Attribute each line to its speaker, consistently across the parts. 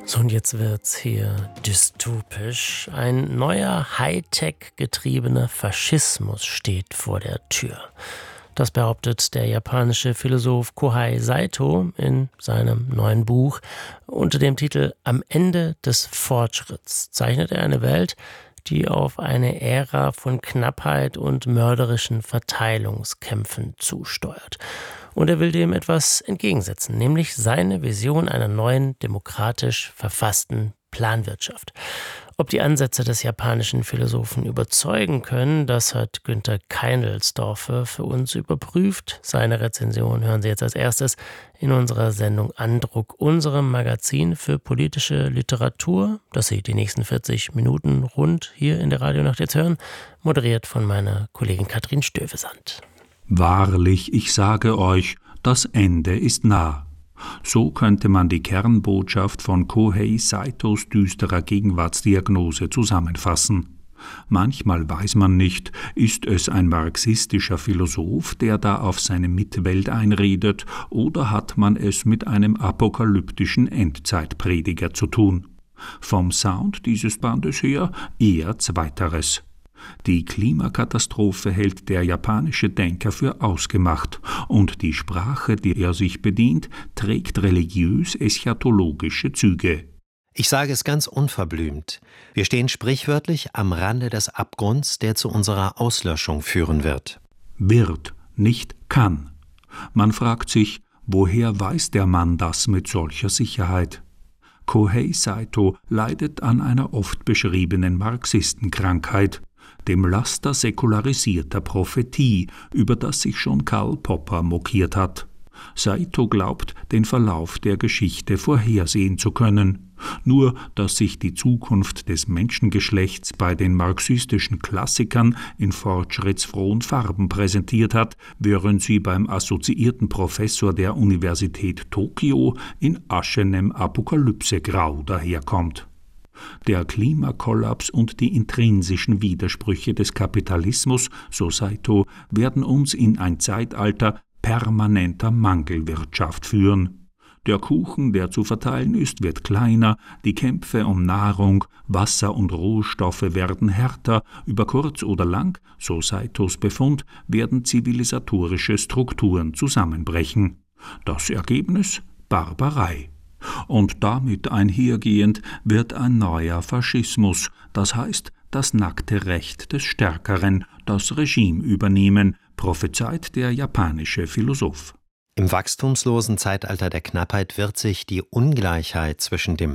Speaker 1: So, und jetzt wird's hier dystopisch. Ein neuer Hightech getriebener Faschismus steht vor der Tür. Das behauptet der japanische Philosoph Kohei Saito in seinem neuen Buch. Unter dem Titel »Am Ende des Fortschritts« zeichnet er eine Welt, die auf eine Ära von Knappheit und mörderischen Verteilungskämpfen zusteuert. Und er will dem etwas entgegensetzen, nämlich seine Vision einer neuen, demokratisch verfassten Planwirtschaft. Ob die Ansätze des japanischen Philosophen überzeugen können, das hat Günter Keindelsdorfer für uns überprüft. Seine Rezension hören Sie jetzt als erstes in unserer Sendung Andruck, unserem Magazin für politische Literatur, das Sie die nächsten 40 Minuten rund hier in der Radionacht jetzt hören, moderiert von meiner Kollegin Katrin Stövesand.
Speaker 2: Wahrlich, ich sage euch, das Ende ist nah. So könnte man die Kernbotschaft von Kohei Saitos düsterer Gegenwartsdiagnose zusammenfassen. Manchmal weiß man nicht, ist es ein marxistischer Philosoph, der da auf seine Mitwelt einredet, oder hat man es mit einem apokalyptischen Endzeitprediger zu tun. Vom Sound dieses Bandes her eher Zweiteres. Die Klimakatastrophe hält der japanische Denker für ausgemacht, und die Sprache, die er sich bedient, trägt religiös-eschatologische Züge.
Speaker 3: Ich sage es ganz unverblümt. Wir stehen sprichwörtlich am Rande des Abgrunds, der zu unserer Auslöschung führen wird.
Speaker 2: Wird, nicht kann. Man fragt sich, woher weiß der Mann das mit solcher Sicherheit? Kohei Saito leidet an einer oft beschriebenen Marxistenkrankheit, dem Laster säkularisierter Prophetie, über das sich schon Karl Popper mokiert hat. Saito glaubt, den Verlauf der Geschichte vorhersehen zu können. Nur, dass sich die Zukunft des Menschengeschlechts bei den marxistischen Klassikern in fortschrittsfrohen Farben präsentiert hat, während sie beim assoziierten Professor der Universität Tokio in aschenem Apokalypsegrau daherkommt. Der Klimakollaps und die intrinsischen Widersprüche des Kapitalismus, so Saito, werden uns in ein Zeitalter permanenter Mangelwirtschaft führen. Der Kuchen, der zu verteilen ist, wird kleiner, die Kämpfe um Nahrung, Wasser und Rohstoffe werden härter, über kurz oder lang, so Saitos Befund, werden zivilisatorische Strukturen zusammenbrechen. Das Ergebnis? Barbarei. Und damit einhergehend wird ein neuer Faschismus, das heißt das nackte Recht des Stärkeren, das Regime übernehmen, prophezeit der japanische Philosoph.
Speaker 3: Im wachstumslosen Zeitalter der Knappheit wird sich die Ungleichheit zwischen dem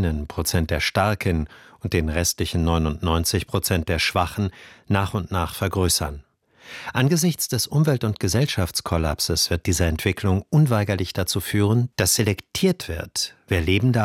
Speaker 3: 1% der Starken und den restlichen 99% der Schwachen nach und nach vergrößern. Angesichts des Umwelt- und Gesellschaftskollapses wird diese Entwicklung unweigerlich dazu führen, dass selektiert wird, wer lebende